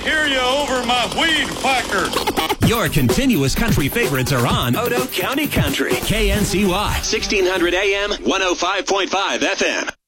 hear you over my weed whacker. Your continuous country favorites are on Odo County Country. KNCY, 1600 AM, 105.5 FM.